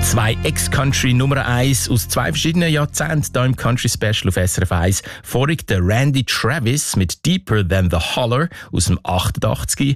Zwei Ex-Country Nummer 1 aus zwei verschiedenen Jahrzehnten hier im Country Special auf SRF 1. Vorig der Randy Travis mit Deeper Than the Holler aus dem 88.